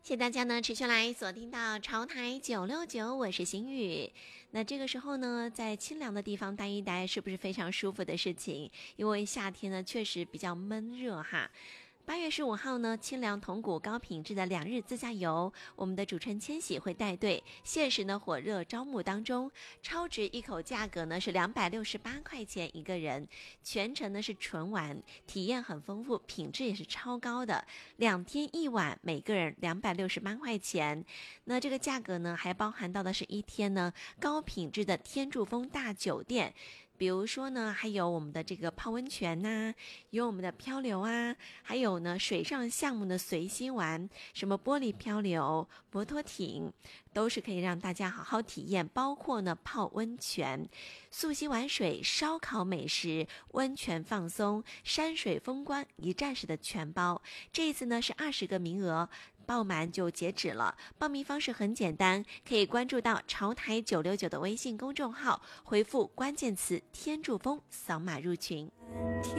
谢谢大家呢持续来锁定到潮台969，我是心雨。那这个时候呢，在清凉的地方待一待，是不是非常舒服的事情？因为夏天呢确实比较闷热哈。8月15号呢，清凉同谷高品质的2日自驾游，我们的主持人千玺会带队，限时呢火热招募当中，超值一口价格呢是268块钱一个人，全程呢是纯玩，体验很丰富，品质也是超高的，2天1晚，每个人268块钱。那这个价格呢，还包含到的是1天呢高品质的天柱峰大酒店。比如说呢，还有我们的这个泡温泉呐，有我们的漂流啊，还有呢水上项目的随心玩，什么玻璃漂流、摩托艇，都是可以让大家好好体验。包括呢泡温泉、溯溪玩水、烧烤美食、温泉放松、山水风光，一站式的全包。这一次呢是20个名额。报满就截止了，报名方式很简单，可以关注到潮台969的微信公众号，回复关键词天柱峰，扫码入群。